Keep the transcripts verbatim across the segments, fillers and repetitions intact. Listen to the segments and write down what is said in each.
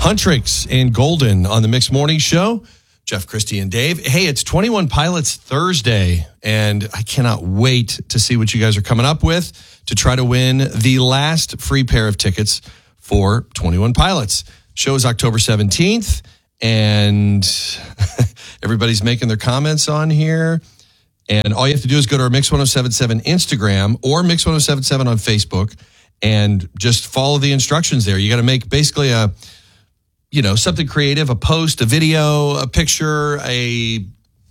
Huntrix and Golden on the Mixed Morning Show. Jeff, Christy, and Dave. Hey, it's twenty-one Pilots Thursday, and I cannot wait to see what you guys are coming up with to try to win the last free pair of tickets for twenty-one Pilots. Show is October seventeenth, and everybody's making their comments on here. And all you have to do is go to our Mix ten seventy-seven Instagram or Mix ten seventy-seven on Facebook and just follow the instructions there. You got to make basically a you know, something creative, a post, a video, a picture, a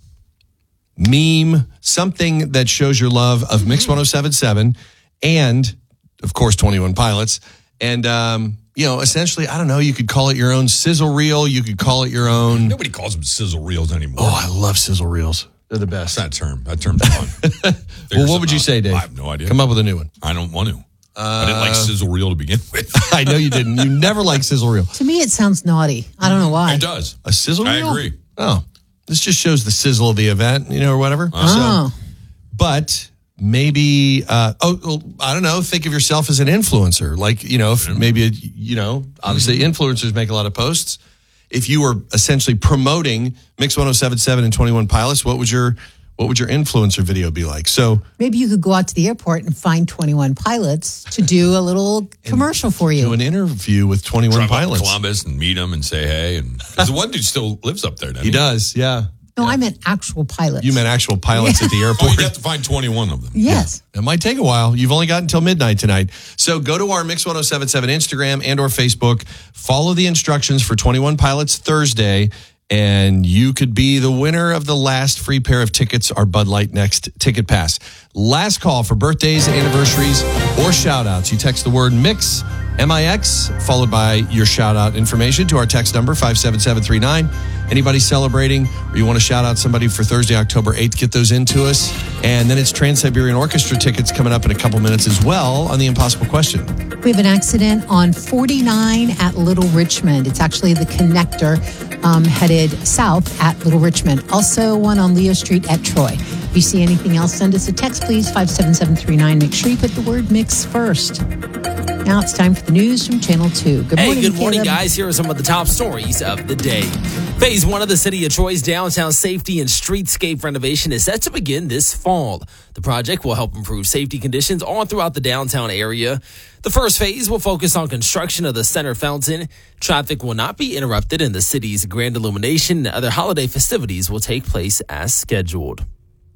meme, something that shows your love of Mix ten seventy-seven and, of course, twenty-one Pilots. And, um, you know, essentially, I don't know, you could call it your own sizzle reel. You could call it your own. Nobody calls them sizzle reels anymore. Oh, I love sizzle reels. They're the best. That's that term. That term's fun. Well, what would you say, Dave? I have no idea. Come up with a new one. I don't want to. Uh, I didn't like sizzle reel to begin with. I know you didn't. You never liked sizzle reel. To me, it sounds naughty. I don't know why. It does. A sizzle reel? I agree. Oh, this just shows the sizzle of the event, you know, or whatever. Oh. So, but maybe, uh, oh, well, I don't know, think of yourself as an influencer. Like, you know, if maybe, you know, obviously mm-hmm. influencers make a lot of posts. If you were essentially promoting Mix ten seventy-seven and twenty-one Pilots, what would your What would your influencer video be like? So maybe you could go out to the airport and find twenty-one Pilots to do a little commercial for you. Do an interview with twenty-one Drive Pilots. Up to Columbus and meet them and say hey. And the one dude still lives up there, doesn't he? He does, yeah. No, yeah. I meant actual pilots. You meant actual pilots yeah. at the Oh, airport. you have to find twenty-one of them. Yes. Yeah. It might take a while. You've only got until midnight tonight. So go to our Mix ten seventy-seven Instagram and or Facebook. Follow the instructions for twenty-one Pilots Thursday. And you could be the winner of the last free pair of tickets, our Bud Light Next Ticket Pass. Last call for birthdays, anniversaries, or shout-outs. You text the word MIX, M I X, followed by your shout-out information to our text number, five seven seven three nine. Anybody celebrating or you want to shout out somebody for Thursday, October eighth, get those into us. And then it's Trans-Siberian Orchestra tickets coming up in a couple minutes as well on The Impossible Question. We have an accident on forty-nine at Little Richmond. It's actually the connector um, headed south at Little Richmond. Also one on Leo Street at Troy. If you see anything else, send us a text, please, five seven seven three nine. Make sure you put the word MIX first. Now it's time for the news from Channel two. Good morning, Hey, good morning, Caleb. guys. Here are some of the top stories of the day. Phase one of the City of Troy's downtown safety and streetscape renovation is set to begin this fall. The project will help improve safety conditions all throughout the downtown area. The first phase will focus on construction of the center fountain. Traffic will not be interrupted, and the city's grand illumination and other holiday festivities will take place as scheduled.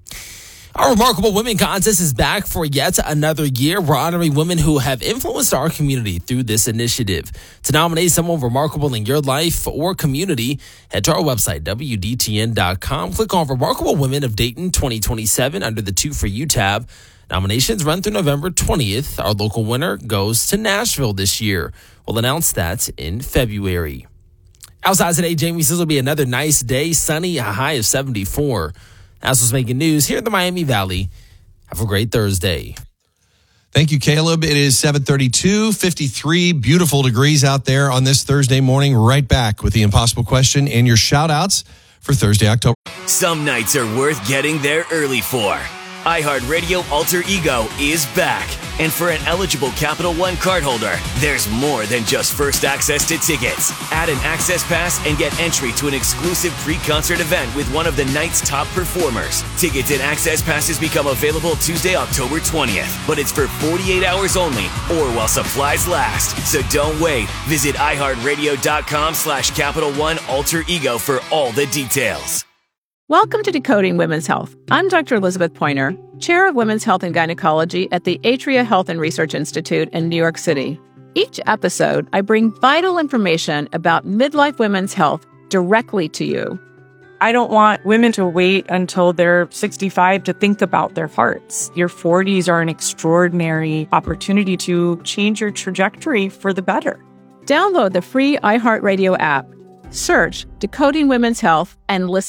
Our Remarkable Women contest is back for yet another year. We're honoring women who have influenced our community through this initiative. To nominate someone remarkable in your life or community, head to our website, W D T N dot com. Click on Remarkable Women of Dayton twenty twenty-seven under the Two for You tab. Nominations run through November twentieth. Our local winner goes to Nashville this year. We'll announce that in February. Outside today, Jamie says it'll be another nice day, sunny, a high of seventy-four. That's what's making news here in the Miami Valley. Have a great Thursday. Thank you, Caleb. It is seven thirty-two, fifty-three beautiful degrees out there on this Thursday morning. Right back with the Impossible Question and your shout-outs for Thursday, October. Some nights are worth getting there early for. iHeartRadio Alter Ego is back. And for an eligible Capital One cardholder, there's more than just first access to tickets. Add an access pass and get entry to an exclusive pre-concert event with one of the night's top performers. Tickets and access passes become available Tuesday, October twentieth. But it's for forty-eight hours only or while supplies last. So don't wait. Visit iHeartRadio.com slash Capital One Alter Ego for all the details. Welcome to Decoding Women's Health. I'm Doctor Elizabeth Pointer, Chair of Women's Health and Gynecology at the Atria Health and Research Institute in New York City. Each episode, I bring vital information about midlife women's health directly to you. I don't want women to wait until they're sixty-five to think about their hearts. Your forties are an extraordinary opportunity to change your trajectory for the better. Download the free iHeartRadio app, search Decoding Women's Health, and listen